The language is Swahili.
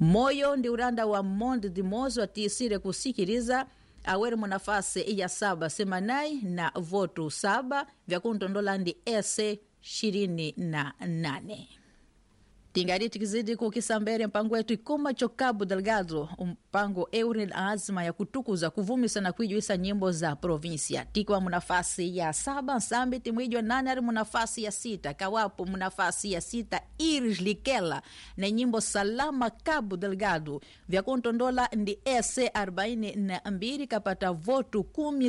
Moyo ndi uranda wa Monde de Mozo atisire kusikiliza awere munafasi ya 7 semanai na votu 7 vya kuntondola ndi ese 28. Tingari tikizidi kukisambere mpango wetu ikuma Cabo Delgado mpango euri na azma ya kutukuza kuvumisa na kuijuisa nyimbo za provinsia. Tikwa munafasi ya 7 Nsambi timwijwa 8 ari munafasi ya 6 Kawapo munafasi ya 6 Iris Likela na nyimbo Salama Cabo Delgado vya kuntondola ndi ese 42 kapata votu 10